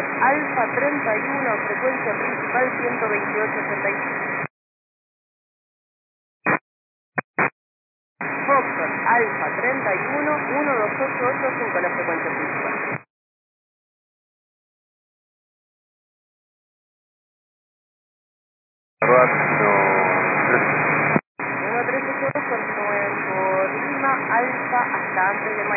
Alfa 31, frecuencia principal 128.85. Foxtrot Alfa 31, 12885, la frecuencia principal. Rato 1302, continúen por Lima, Alfa, hasta antes de